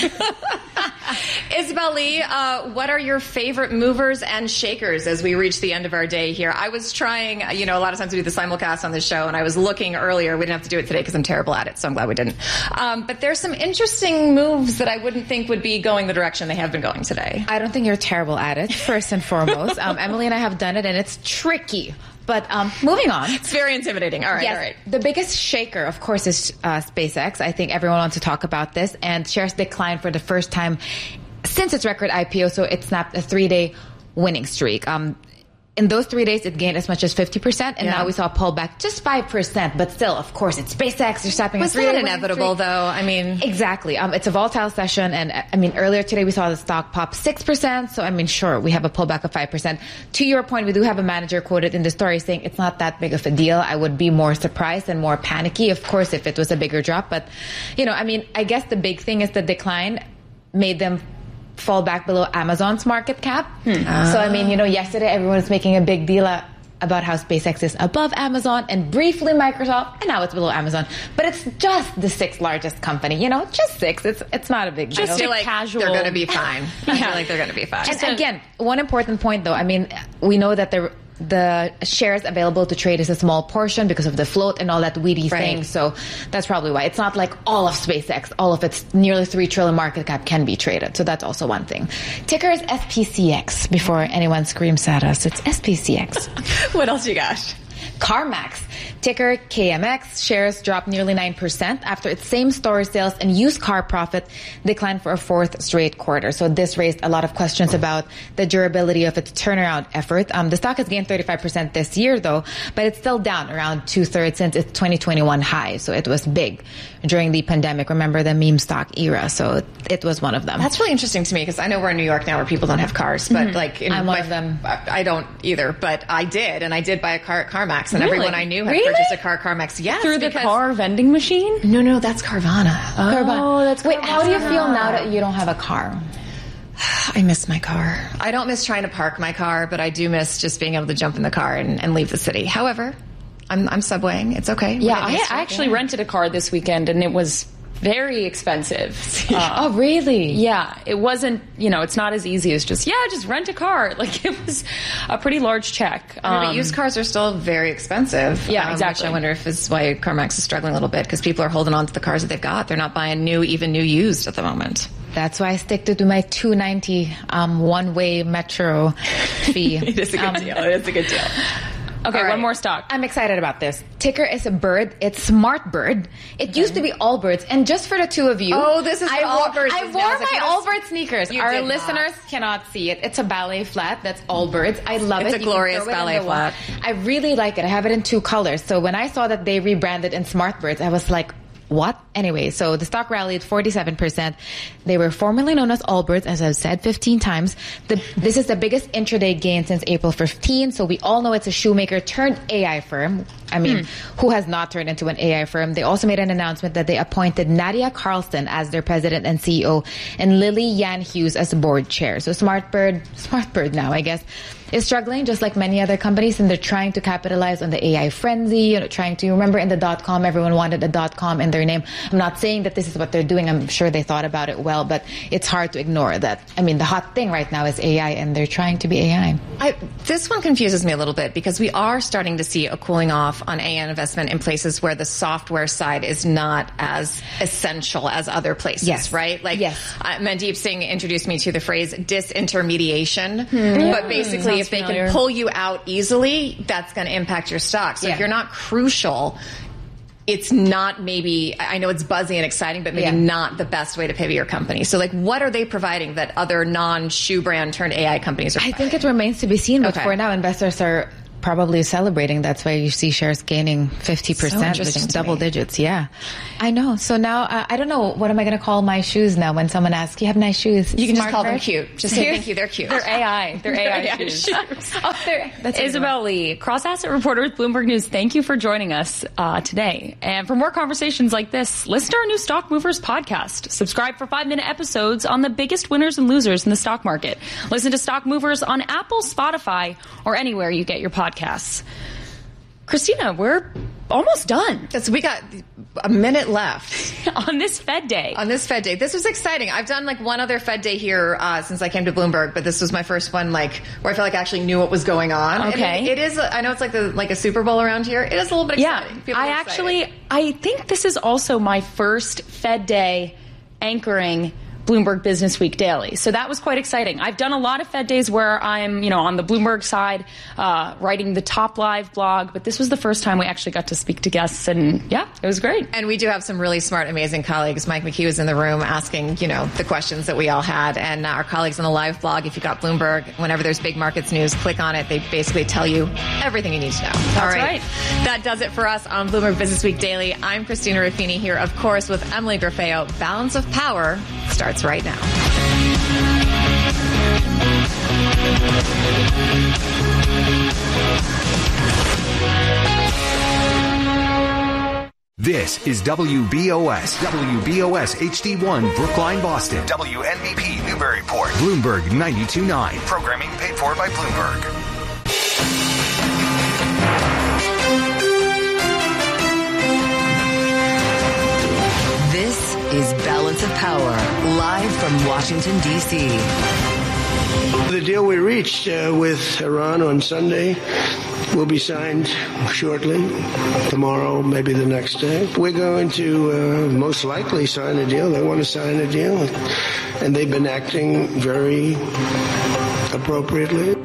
Isabel Lee, uh, what are your favorite movers and shakers as we reach the end of our day here? I was trying, you know, a lot of times we do the simulcast on this show, and I was looking earlier. We didn't have to do it today because I'm terrible at it, so I'm glad we didn't. Um, but there's some interesting moves that I wouldn't think would be going the direction they have been going today. I don't think you're terrible at it, first and foremost. um, Emily and I have done it, and it's tricky. But um, moving on. It's very intimidating. All right, yes, all right. The biggest shaker, of course, is uh, SpaceX. I think everyone wants to talk about this. And shares declined for the first time since its record I P O, so it snapped a three-day winning streak. Um, in those three days, it gained as much as fifty percent, and yeah. now we saw a pullback just five percent. But still, of course, it's SpaceX. They're snapping Was a three-day that inevitable, though? I mean... Exactly. Um, it's a volatile session, and I mean, earlier today we saw the stock pop six percent, so I mean, sure, we have a pullback of five percent. To your point, we do have a manager quoted in the story saying it's not that big of a deal. I would be more surprised and more panicky, of course, if it was a bigger drop. But, you know, I mean, I guess the big thing is the decline made them fall back below Amazon's market cap. Hmm. Uh. So, I mean, you know, yesterday everyone was making a big deal uh, about how SpaceX is above Amazon and briefly Microsoft, and now it's below Amazon. But it's just the sixth largest company, you know, just six. It's it's not a big deal. Just a like casual. They're going to be fine. I yeah. feel like they're going to be fine. And so, again, one important point, though, I mean, we know that the the shares available to trade is a small portion because of the float and all that weedy right. thing. So that's probably why. It's not like all of SpaceX, all of its nearly three trillion market cap can be traded. So that's also one thing. Ticker is S P C X. Before anyone screams at us, it's S P C X. What else you got? CarMax. Ticker K M X. Shares dropped nearly nine percent after its same-store sales and used car profit declined for a fourth straight quarter. So this raised a lot of questions about the durability of its turnaround effort. Um, the stock has gained thirty-five percent this year, though, but it's still down around two-thirds since its twenty twenty-one high. So it was big during the pandemic. Remember the meme stock era? So it, it was one of them. That's really interesting to me because I know we're in New York now where people don't have cars, but mm-hmm. like in I'm my, one of them. I don't either, but I did, and I did buy a car at CarMax, and really? everyone I knew had really? purchased a car at CarMax. Yes, through the car vending machine. No, no, that's Carvana. Oh, Carvana. That's wait. Carvana. How do you feel now that you don't have a car? I miss my car. I don't miss trying to park my car, but I do miss just being able to jump in the car and, and leave the city. However, I'm, I'm subwaying. It's okay. Yeah, I, I actually yeah. rented a car this weekend, and it was very expensive. Uh, oh, really? Yeah. It wasn't, you know, it's not as easy as just, yeah, just rent a car. Like, it was a pretty large check. I mean, um, but used cars are still very expensive. Yeah, um, exactly. Which I wonder if this is why CarMax is struggling a little bit, because people are holding on to the cars that they've got. They're not buying new, even new used at the moment. That's why I stick to, to my two ninety um, one-way metro fee. It is a good um, deal. It is a good deal. Okay, right. one more stock. I'm excited about this. Ticker is a bird. It's SmartBird. It okay. used to be Allbirds. And just for the two of you. Oh, this is I Allbirds. I wore my Allbirds sneakers. You Our did listeners not. cannot see it. It's a ballet flat. That's Allbirds. I love it's it. It's a you glorious ballet flat. I really like it. I have it in two colors. So when I saw that they rebranded in SmartBirds, I was like, what? Anyway, so the stock rallied forty-seven percent. They were formerly known as Allbirds, as I've said fifteen times. The, this is the biggest intraday gain since April fifteenth. So we all know it's a shoemaker turned A I firm. I mean, hmm. who has not turned into an A I firm? They also made an announcement that they appointed Nadia Carlson as their president and C E O and Lily Yan Hughes as board chair. So Smartbird, Smartbird now, I guess, is struggling just like many other companies, and they're trying to capitalize on the A I frenzy, you know, trying to, remember in the dot-com, everyone wanted a dot-com in their name. I'm not saying that this is what they're doing. I'm sure they thought about it well, but it's hard to ignore that. I mean, the hot thing right now is A I, and they're trying to be A I. I this one confuses me a little bit because we are starting to see a cooling off on A I investment in places where the software side is not as essential as other places, yes. right? Like, yes. uh, Mandeep Singh introduced me to the phrase disintermediation, Hmm. but basically if they familiar. can pull you out easily, that's going to impact your stock. So Yeah. if you're not crucial, it's not maybe, I know it's buzzy and exciting, but maybe Yeah. not the best way to pivot your company. So like, what are they providing that other non-shoe brand turned A I companies are I providing? think it remains to be seen, but Okay. for now, investors are probably celebrating. That's why you see shares gaining fifty percent, which interesting is to double me. digits. Yeah, I know. So now, uh, I don't know, what am I going to call my shoes now when someone asks, you have nice shoes? You can just Smart call them bird? cute. Just say thank you, they're cute. They're A I. They're A I They're shoes. oh, they're, That's Isabel Lee, cross-asset reporter with Bloomberg News. Thank you for joining us uh, today. And for more conversations like this, listen to our new Stock Movers podcast. Subscribe for five-minute episodes on the biggest winners and losers in the stock market. Listen to Stock Movers on Apple, Spotify, or anywhere you get your podcasts. Christina, we're almost done. So we got a minute left on this Fed Day. On this Fed Day, this was exciting. I've done like one other Fed Day here uh, since I came to Bloomberg, but this was my first one, like where I felt like I actually knew what was going on. Okay, And it, it is. I know it's like the like a Super Bowl around here. It is a little bit exciting. Yeah, People I are actually, excited. I think this is also my first Fed Day anchoring Bloomberg Business Week Daily. So that was quite exciting. I've done a lot of Fed days where I'm, you know, on the Bloomberg side, uh, writing the Top Live blog, but this was the first time we actually got to speak to guests, and yeah, it was great. And we do have some really smart, amazing colleagues. Mike McKee was in the room asking, you know, the questions that we all had. And our colleagues on the live blog, if you got Bloomberg, whenever there's big markets news, click on it. They basically tell you everything you need to know. That's all right. right. That does it for us on Bloomberg Business Week Daily. I'm Christina Ruffini here, of course, with Emily Grafeo. Balance of Power starts right now. This is W B O S, W B O S H D one, Brookline, Boston. W N B P, Newburyport. Bloomberg ninety-two point nine. Programming paid for by Bloomberg. This is Balance of Power, live from Washington, D C The deal we reached uh, with Iran on Sunday will be signed shortly, tomorrow, maybe the next day. We're going to uh, most likely sign a deal. They want to sign a deal, and they've been acting very appropriately.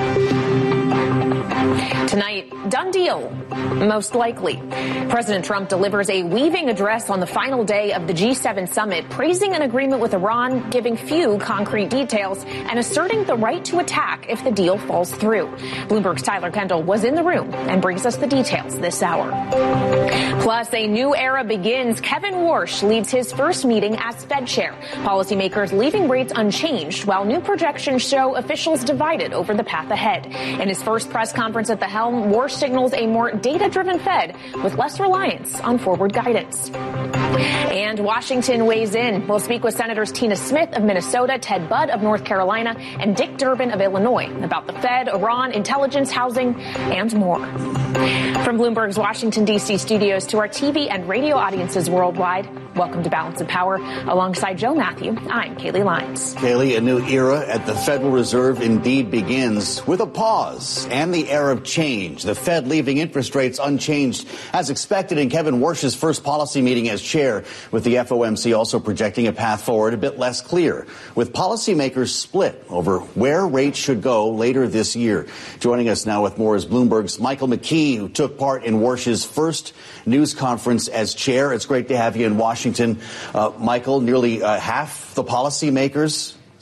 Tonight, done deal, most likely. President Trump delivers a weaving address on the final day of the G seven summit, praising an agreement with Iran, giving few concrete details, and asserting the right to attack if the deal falls through. Bloomberg's Tyler Kendall was in the room and brings us the details this hour. Plus, a new era begins. Kevin Warsh leads his first meeting as Fed chair. Policymakers leaving rates unchanged, while new projections show officials divided over the path ahead. In his first press conference at the helm, Warsh signals a more data-driven Fed with less reliance on forward guidance. And Washington weighs in. We'll speak with Senators Tina Smith of Minnesota, Ted Budd of North Carolina, and Dick Durbin of Illinois about the Fed, Iran, intelligence, housing, and more. From Bloomberg's Washington, D C studios to our T V and radio audiences worldwide, welcome to Balance of Power. Alongside Joe Matthew, I'm Kaylee Lyons. Kaylee, a new era at the Federal Reserve indeed begins with a pause and the era of change. The Fed leaving interest rates unchanged as expected in Kevin Warsh's first policy meeting as chair, with the F O M C also projecting a path forward a bit less clear, with policymakers split over where rates should go later this year. Joining us now with more is Bloomberg's Michael McKee, who took part in Warsh's first news conference as chair. It's great to have you in Washington. Uh, Michael, nearly uh, half the policymakers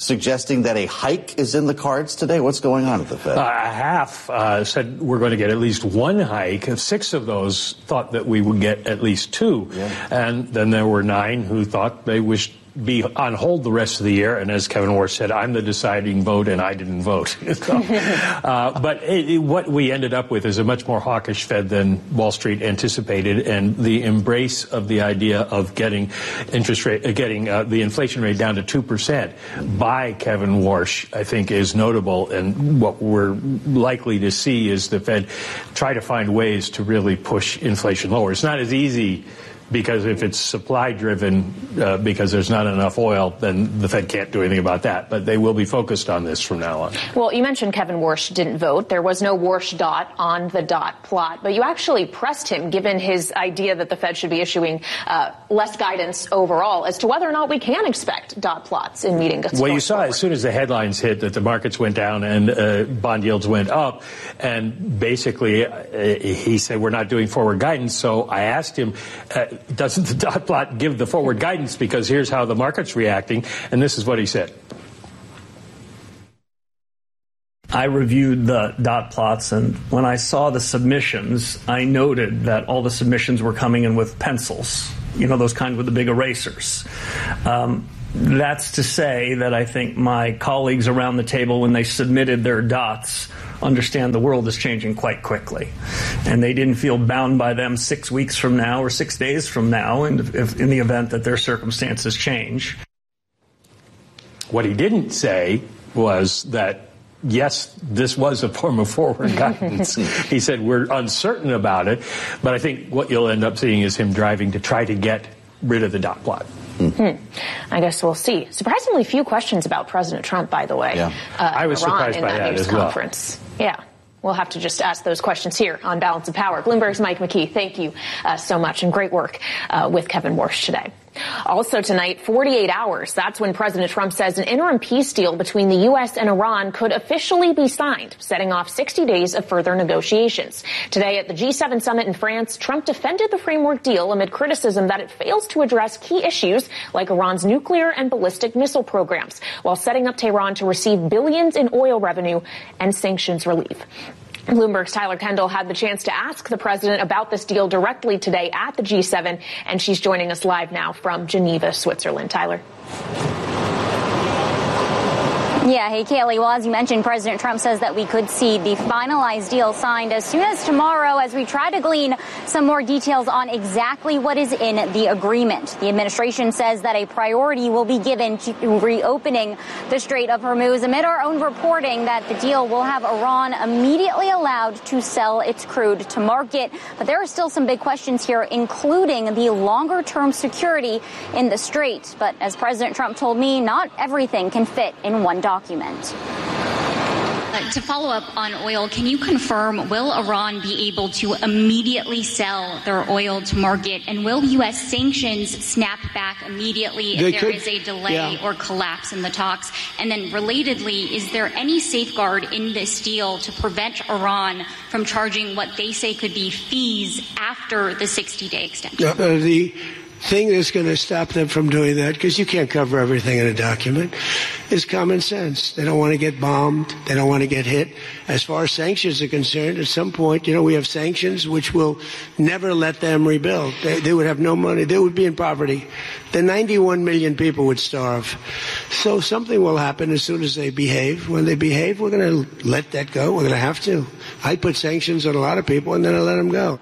suggesting that a hike is in the cards today? What's going on at the Fed? Uh, half uh, said we're going to get at least one hike. Six of those thought that we would get at least two. Yeah. And then there were nine who thought they wished be on hold the rest of the year. And as Kevin Warsh said, I'm the deciding vote, and I didn't vote. so, uh, but it, it, what we ended up with is a much more hawkish Fed than Wall Street anticipated, and the embrace of the idea of getting interest rate, uh, getting uh, the inflation rate down to two percent by Kevin Warsh, I think, is notable. And what we're likely to see is the Fed try to find ways to really push inflation lower. It's not as easy, because if it's supply-driven, uh, because there's not enough oil, then the Fed can't do anything about that. But they will be focused on this from now on. Well, you mentioned Kevin Warsh didn't vote. There was no Warsh dot on the dot plot. But you actually pressed him, given his idea that the Fed should be issuing uh, less guidance overall, as to whether or not we can expect dot plots in meetings. Well, you saw forward. As soon as the headlines hit that the markets went down and uh, bond yields went up. And basically, uh, he said, we're not doing forward guidance. So I asked him, uh, doesn't the dot plot give the forward guidance? Because here's how the market's reacting. And this is what he said. I reviewed the dot plots, and when I saw the submissions, I noted that all the submissions were coming in with pencils, you know, those kind with the big erasers. Um, that's to say that I think my colleagues around the table, when they submitted their dots, understand the world is changing quite quickly. And they didn't feel bound by them six weeks from now or six days from now in, if, in the event that their circumstances change. What he didn't say was that, yes, this was a form of forward guidance. He said we're uncertain about it, but I think what you'll end up seeing is him driving to try to get rid of the dot plot. Hmm. I guess we'll see. Surprisingly few questions about President Trump, by the way. Yeah. Uh, I was Iran surprised in by that, that news as well. conference. Yeah. We'll have to just ask those questions here on Balance of Power. Bloomberg's Mike McKee, thank you uh, so much, and great work uh, with Kevin Warsh today. Also tonight, forty-eight hours. That's when President Trump says an interim peace deal between the U S and Iran could officially be signed, setting off sixty days of further negotiations. Today at the G seven summit in France, Trump defended the framework deal amid criticism that it fails to address key issues like Iran's nuclear and ballistic missile programs, while setting up Tehran to receive billions in oil revenue and sanctions relief. Bloomberg's Tyler Kendall had the chance to ask the president about this deal directly today at the G seven, and she's joining us live now from Geneva, Switzerland. Tyler. Yeah, hey, Kaylee. Well, as you mentioned, President Trump says that we could see the finalized deal signed as soon as tomorrow as we try to glean some more details on exactly what is in the agreement. The administration says that a priority will be given to reopening the Strait of Hormuz amid our own reporting that the deal will have Iran immediately allowed to sell its crude to market. But there are still some big questions here, including the longer-term security in the strait. But as President Trump told me, not everything can fit in one document. Document. Uh, to follow up on oil, can you confirm, will Iran be able to immediately sell their oil to market? And will U S sanctions snap back immediately if they there could, is a delay yeah. or collapse in the talks? And then relatedly, is there any safeguard in this deal to prevent Iran from charging what they say could be fees after the sixty-day extension? Uh, the thing that's going to stop them from doing that, because you can't cover everything in a document, is common sense. They don't want to get bombed. They don't want to get hit. As far as sanctions are concerned, at some point, you know, we have sanctions which will never let them rebuild. They, they would have no money. They would be in poverty. The ninety-one million people would starve. So something will happen as soon as they behave. When they behave, we're going to let that go. We're going to have to. I put sanctions on a lot of people, and then I let them go.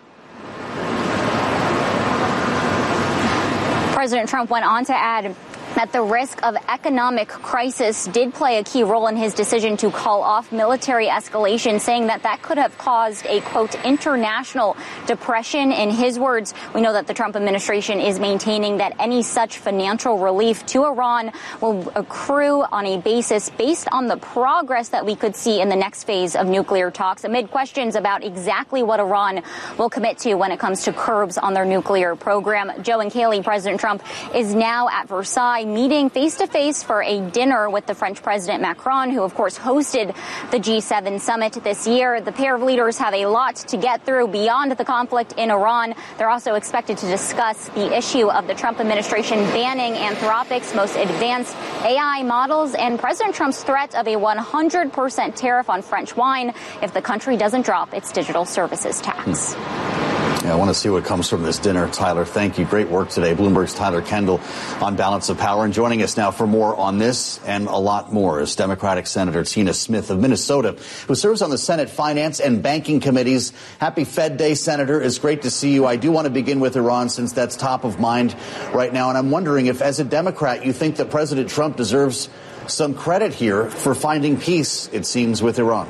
President Trump went on to add that the risk of economic crisis did play a key role in his decision to call off military escalation, saying that that could have caused a, quote, international depression. In his words, we know that the Trump administration is maintaining that any such financial relief to Iran will accrue on a basis based on the progress that we could see in the next phase of nuclear talks, amid questions about exactly what Iran will commit to when it comes to curbs on their nuclear program. Joe and Kaylee, President Trump is now at Versailles meeting face-to-face for a dinner with the French President Macron, who, of course, hosted the G seven summit this year. The pair of leaders have a lot to get through beyond the conflict in Iran. They're also expected to discuss the issue of the Trump administration banning Anthropic's most advanced A I models and President Trump's threat of a one hundred percent tariff on French wine if the country doesn't drop its digital services tax. Yeah, I want to see what comes from this dinner. Tyler, thank you. Great work today. Bloomberg's Tyler Kendall on Balance of Power. And joining us now for more on this and a lot more is Democratic Senator Tina Smith of Minnesota, who serves on the Senate Finance and Banking Committees. Happy Fed Day, Senator. It's great to see you. I do want to begin with Iran since that's top of mind right now. And I'm wondering if, as a Democrat, you think that President Trump deserves some credit here for finding peace, it seems, with Iran.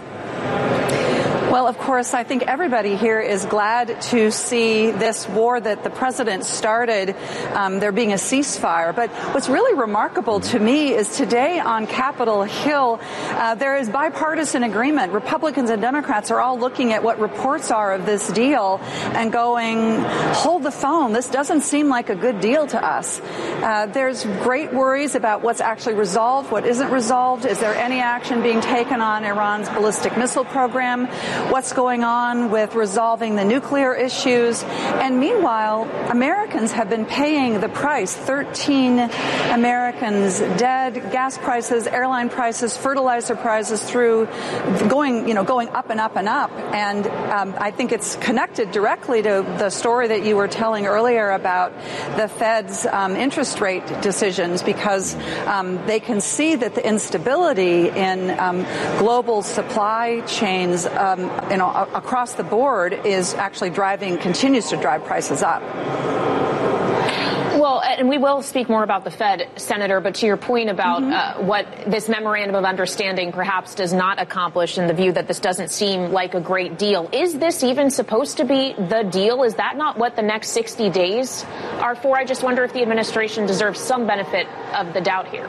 Well, of course, I think everybody here is glad to see this war that the president started, um, there being a ceasefire. But what's really remarkable to me is today on Capitol Hill, uh, there is bipartisan agreement. Republicans and Democrats are all looking at what reports are of this deal and going, hold the phone. This doesn't seem like a good deal to us. Uh, there's great worries about what's actually resolved, what isn't resolved. Is there any action being taken on Iran's ballistic missile program? What's going on with resolving the nuclear issues? And meanwhile, Americans have been paying the price. thirteen Americans dead, gas prices, airline prices, fertilizer prices through going, you know, going up and up and up. And um, I think it's connected directly to the story that you were telling earlier about the Fed's um, interest rate decisions, because um, they can see that the instability in um, global supply chains um, you know, across the board is actually driving, continues to drive prices up. Well, and we will speak more about the Fed, Senator, but to your point about mm-hmm. uh, what this memorandum of understanding perhaps does not accomplish, in the view that this doesn't seem like a great deal, is this even supposed to be the deal? Is that not what the next sixty days are for? I just wonder if the administration deserves some benefit of the doubt here.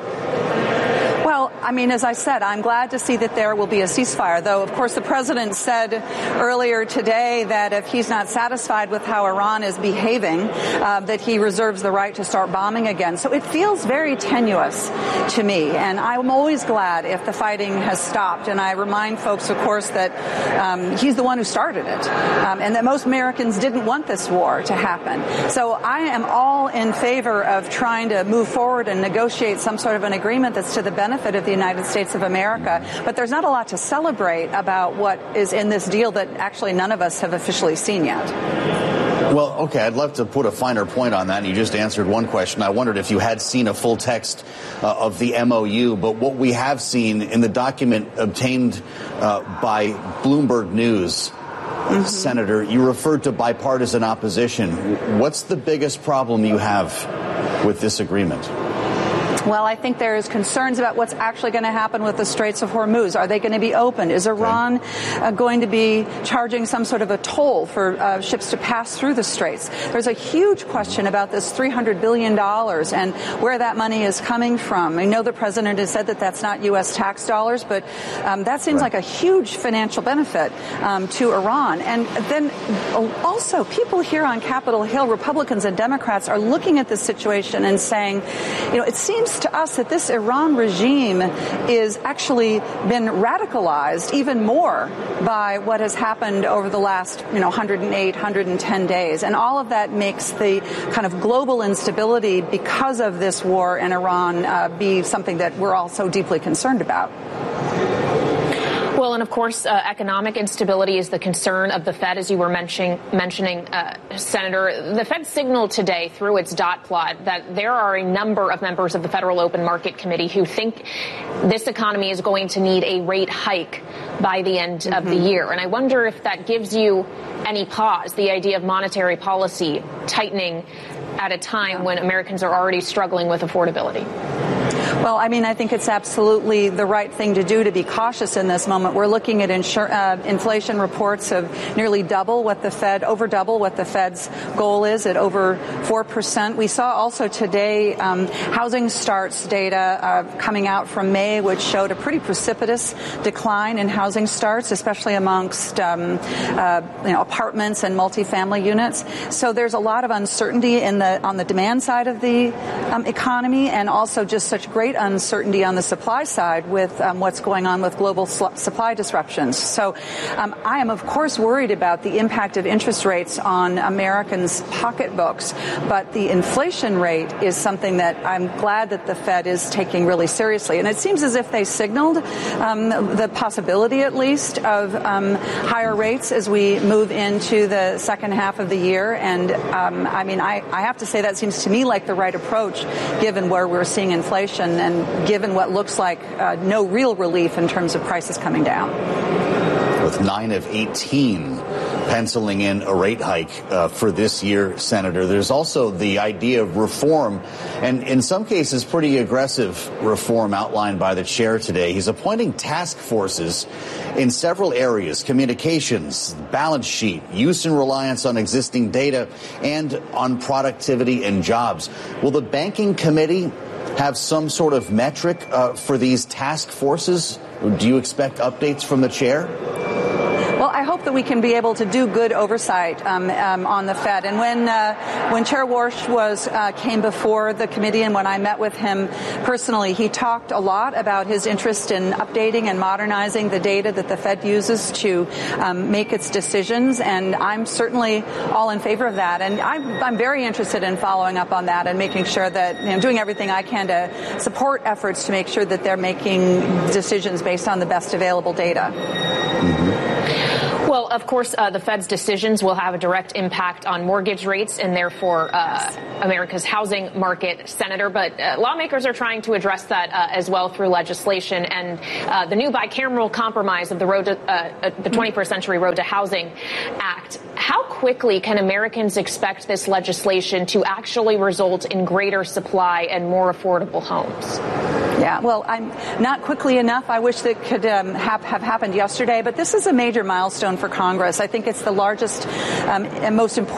Well, I mean, as I said, I'm glad to see that there will be a ceasefire, though, of course, the president said earlier today that if he's not satisfied with how Iran is behaving, uh, that he reserves the right to start bombing again. So it feels very tenuous to me, and I'm always glad if the fighting has stopped. And I remind folks, of course, that um, he's the one who started it, um, and that most Americans didn't want this war to happen. So I am all in favor of trying to move forward and negotiate some sort of an agreement that's to the benefit of the United States of America. But there's not a lot to celebrate about what is in this deal that actually none of us have officially seen yet. Well, okay, I'd love to put a finer point on that. And you just answered one question. I wondered if you had seen a full text uh, of the M O U. But what we have seen in the document obtained uh, by Bloomberg News, mm-hmm. Senator, you referred to bipartisan opposition. What's the biggest problem you have with this agreement? Well, I think there's concerns about what's actually going to happen with the Straits of Hormuz. Are they going to be open? Is Iran uh, going to be charging some sort of a toll for uh, ships to pass through the Straits? There's a huge question about this three hundred billion dollars and where that money is coming from. I know the president has said that that's not U S tax dollars, but um, that seems right. like a huge financial benefit um, to Iran. And then also, people here on Capitol Hill, Republicans and Democrats, are looking at this situation and saying, you know, it seems to us that this Iran regime is actually been radicalized even more by what has happened over the last, you know, one hundred eight, one hundred ten days. And all of that makes the kind of global instability because of this war in Iran uh, be something that we're all so deeply concerned about. Well, and of course, uh, economic instability is the concern of the Fed, as you were mentioning, mentioning uh, Senator. The Fed signaled today through its dot plot that there are a number of members of the Federal Open Market Committee who think this economy is going to need a rate hike by the end mm-hmm. of the year. And I wonder if that gives you any pause, the idea of monetary policy tightening at a time when Americans are already struggling with affordability. Well, I mean, I think it's absolutely the right thing to do to be cautious in this moment. We're looking at insur- uh, inflation reports of nearly double what the Fed, over double what the Fed's goal is at over four percent. We saw also today um, housing starts data uh, coming out from May, which showed a pretty precipitous decline in housing starts, especially amongst um, uh, you know, apartments and multifamily units. So there's a lot of uncertainty in the on the demand side of the um, economy, and also just such great uncertainty on the supply side with um, what's going on with global sl- supply disruptions. So um, I am, of course, worried about the impact of interest rates on Americans' pocketbooks, but the inflation rate is something that I'm glad that the Fed is taking really seriously. And it seems as if they signaled um, the possibility, at least, of um, higher rates as we move into the second half of the year. And um, I mean, I, I have to say that seems to me like the right approach, given where we're seeing inflation and given what looks like uh, no real relief in terms of prices coming down. With nine of eighteen penciling in a rate hike uh, for this year, Senator, there's also the idea of reform, and in some cases pretty aggressive reform outlined by the chair today. He's appointing task forces in several areas: communications, balance sheet, use and reliance on existing data, and on productivity and jobs. Will the Banking Committee have some sort of metric uh, for these task forces? Do you expect updates from the chair? Well, I hope that we can be able to do good oversight um, um, on the Fed. And when uh, when Chair Warsh was uh, came before the committee, and when I met with him personally, he talked a lot about his interest in updating and modernizing the data that the Fed uses to um, make its decisions. And I'm certainly all in favor of that. And I'm, I'm very interested in following up on that and making sure that, you know, doing everything I can to support efforts to make sure that they're making decisions based on the best available data. Mm-hmm. Well, of course, uh, the Fed's decisions will have a direct impact on mortgage rates and therefore uh, America's housing market, Senator. But uh, lawmakers are trying to address that uh, as well through legislation. And uh, the new bicameral compromise of the road to, uh, the twenty-first Century Road to Housing Act. How quickly can Americans expect this legislation to actually result in greater supply and more affordable homes? Yeah, well, I'm not quickly enough. I wish that could um, have, have happened yesterday. But this is a major milestone for Congress. I think it's the largest um, and most important